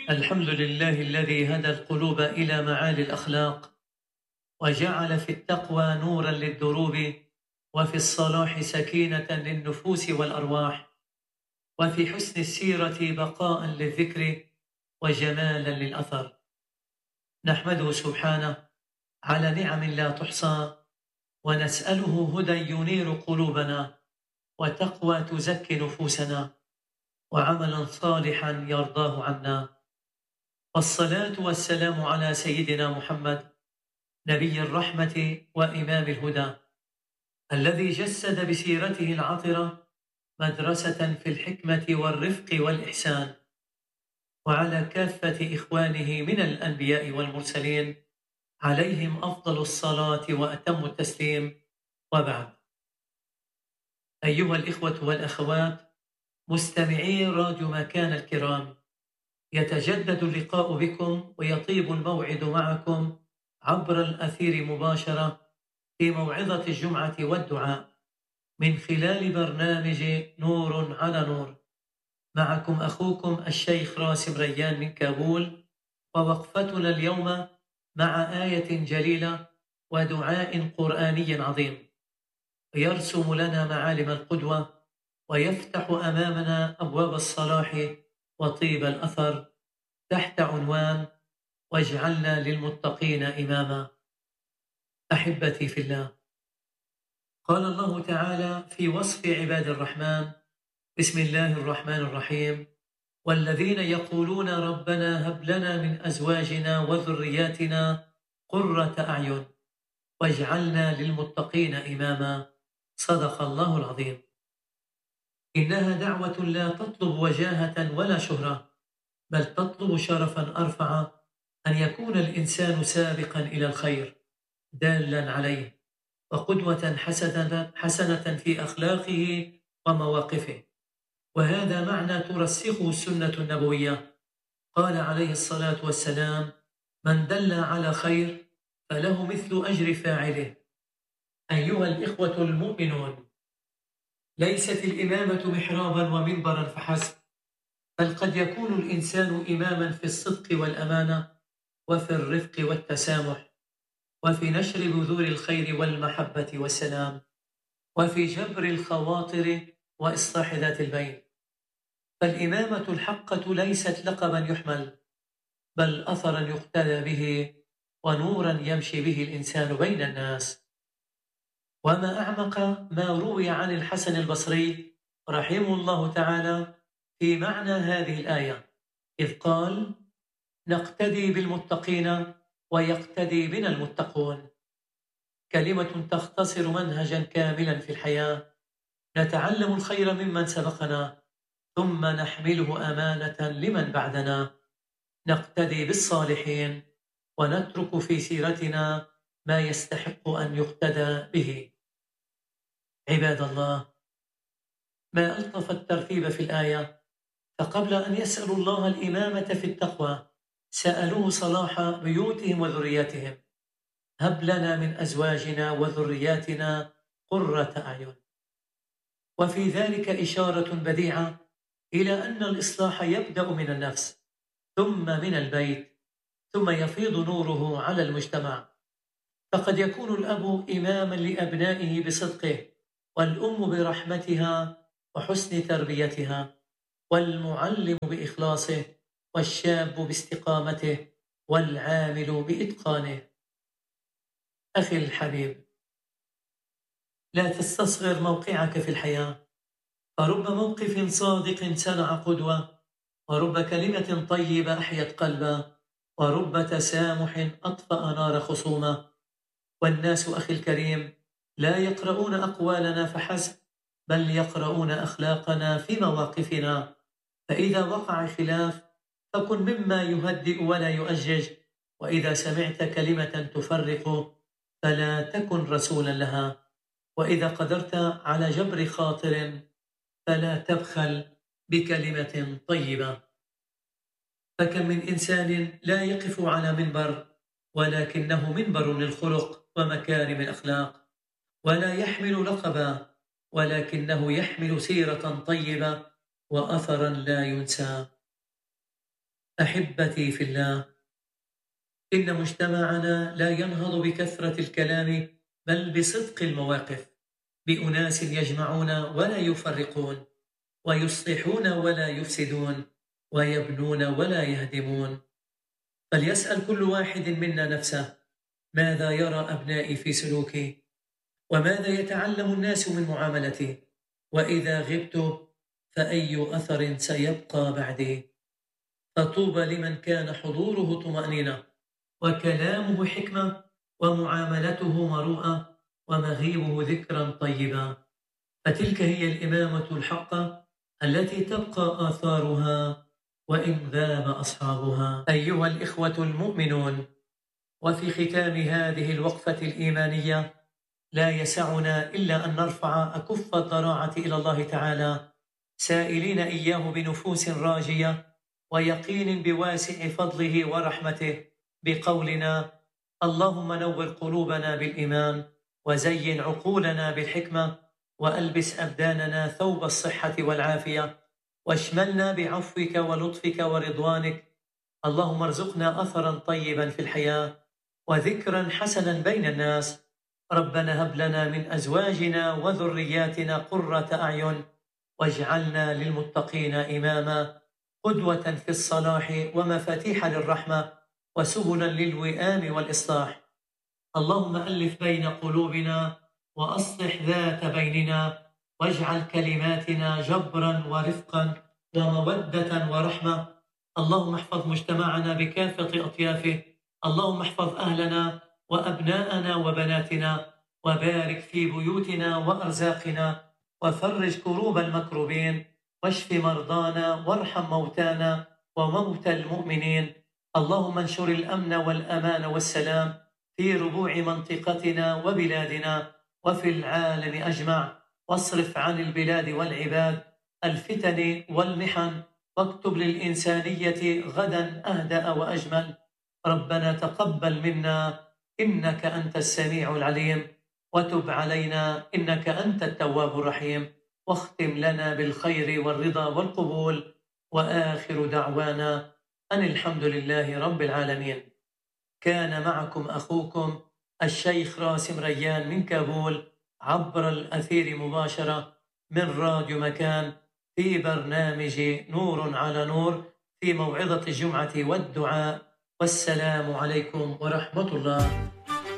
الحمد لله الذي هدى القلوب إلى معالي الأخلاق، وجعل في التقوى نورا للدروب، وفي الصلاح سكينة للنفوس والأرواح، وفي حسن السيرة بقاء للذكر وجمالا للأثر. نحمده سبحانه على نعم لا تحصى، ونسأله هدى ينير قلوبنا، وتقوى تزكي نفوسنا، وعملا صالحا يرضاه عنا. والصلاة والسلام على سيدنا محمد نبي الرحمة وإمام الهدى، الذي جسد بسيرته العطرة مدرسة في الحكمة والرفق والإحسان، وعلى كافة إخوانه من الأنبياء والمرسلين عليهم أفضل الصلاة وأتم التسليم. وبعد، أيها الإخوة والأخوات مستمعي راديو مكان الكرام، يتجدد اللقاء بكم ويطيب الموعد معكم عبر الأثير مباشرة في موعظة الجمعة والدعاء من خلال برنامج نور على نور. معكم أخوكم الشيخ راسم ريان من كابول، ووقفتنا اليوم مع آية جليلة ودعاء قرآني عظيم يرسم لنا معالم القدوة، ويفتح أمامنا أبواب الصلاح وطيب الأثر، تحت عنوان: واجعلنا للمتقين إماما. أحبتي في الله، قال الله تعالى في وصف عباد الرحمن: بسم الله الرحمن الرحيم: والذين يقولون ربنا هب لنا من أزواجنا وذرياتنا قرة أعين واجعلنا للمتقين إماما. صدق الله العظيم. إنها دعوة لا تطلب وجاهة ولا شهرة، بل تطلب شرفا أرفع، أن يكون الإنسان سابقا إلى الخير دالا عليه، وقدوة حسنة في أخلاقه ومواقفه. وهذا معنى ترسخه السنة النبوية. قال عليه الصلاة والسلام: من دل على خير فله مثل أجر فاعله. أيها الإخوة المؤمنون، ليست الإمامة محرابا ومنبرا فحسب، بل قد يكون الإنسان إماما في الصدق والأمانة، وفي الرفق والتسامح، وفي نشر بذور الخير والمحبة والسلام، وفي جبر الخواطر وإصلاح ذات البين. فالإمامة الحقة ليست لقبا يحمل، بل أثرا يقتدى به، ونورا يمشي به الإنسان بين الناس. وما أعمق ما روي عن الحسن البصري رحمه الله تعالى في معنى هذه الآية، إذ قال: نقتدي بالمتقين ويقتدي بنا المتقون. كلمة تختصر منهجا كاملا في الحياة، نتعلم الخير ممن سبقنا، ثم نحمله أمانة لمن بعدنا. نقتدي بالصالحين، ونترك في سيرتنا ما يستحق أن يقتدى به. عباد الله، ما ألطف الترتيب في الآية، فقبل أن يسألوا الله الإمامة في التقوى سألوه صلاح بيوتهم وذرياتهم: هب لنا من أزواجنا وذرياتنا قرة أعين. وفي ذلك إشارة بديعة إلى أن الإصلاح يبدأ من النفس، ثم من البيت، ثم يفيض نوره على المجتمع. فقد يكون الأب إماما لأبنائه بصدقه، والأم برحمتها وحسن تربيتها، والمعلم بإخلاصه، والشاب باستقامته، والعامل بإتقانه. أخي الحبيب، لا تستصغر موقعك في الحياة، فرب موقف صادق صنع قدوة، ورب كلمة طيبة أحيت قلبا، ورب تسامح أطفأ نار خصومة. والناس أخي الكريم لا يقرؤون أقوالنا فحسب، بل يقرؤون أخلاقنا في مواقفنا. فإذا وقع خلاف فكن مما يهدئ ولا يؤجج، وإذا سمعت كلمة تفرق فلا تكن رسولا لها، وإذا قدرت على جبر خاطر فلا تبخل بكلمة طيبة. فكم من إنسان لا يقف على منبر، ولكنه منبر للخلق ومكارم الأخلاق، ولا يحمل لقبا، ولكنه يحمل سيرة طيبة وأثرا لا ينسى. أحبتي في الله، إن مجتمعنا لا ينهض بكثرة الكلام بل بصدق المواقف، بأناس يجمعون ولا يفرقون، ويصلحون ولا يفسدون، ويبنون ولا يهدمون. فليسأل كل واحد منا نفسه: ماذا يرى أبنائي في سلوكي؟ وماذا يتعلم الناس من معاملتي؟ وإذا غبت فأي أثر سيبقى بعدي؟ فطوبى لمن كان حضوره طمأنينة، وكلامه حكمة، ومعاملته مروءة، ومغيبه ذكرا طيبا. فتلك هي الإمامة الحقة التي تبقى آثارها وإن غاب أصحابها. أيها الإخوة المؤمنون، وفي ختام هذه الوقفة الإيمانية لا يسعنا إلا أن نرفع أكف الضراعة إلى الله تعالى، سائلين إياه بنفوس راجية ويقين بواسع فضله ورحمته، بقولنا: اللهم نور قلوبنا بالإيمان، وزين عقولنا بالحكمة، وألبس أبداننا ثوب الصحة والعافية، واشملنا بعفوك ولطفك ورضوانك. اللهم ارزقنا أثرا طيبا في الحياة، وذكرا حسنا بين الناس. ربنا هب لنا من أزواجنا وذرياتنا قرة أعين، واجعلنا للمتقين إماما، قدوة في الصلاح ومفاتيح للرحمة، وسبلا للوئام والإصلاح. اللهم ألف بين قلوبنا، وأصلح ذات بيننا، واجعل كلماتنا جبرا ورفقا ومودة ورحمة. اللهم احفظ مجتمعنا بكافة أطيافه. اللهم احفظ أهلنا وأبناءنا وبناتنا، وبارك في بيوتنا وأرزاقنا، وفرج كروب المكروبين، واشف مرضانا، وارحم موتانا وموتى المؤمنين. اللهم انشر الأمن والأمان والسلام في ربوع منطقتنا وبلادنا وفي العالم أجمع، واصرف عن البلاد والعباد الفتن والمحن، واكتب للإنسانية غدا أهدأ وأجمل. ربنا تقبل منا إنك أنت السميع العليم، وتب علينا إنك أنت التواب الرحيم، واختم لنا بالخير والرضا والقبول. وآخر دعوانا أن الحمد لله رب العالمين. كان معكم أخوكم الشيخ راسم ريان من كابول، عبر الأثير مباشرة من راديو مكان، في برنامج نور على نور، في موعظة الجمعة والدعاء. والسلام عليكم ورحمة الله.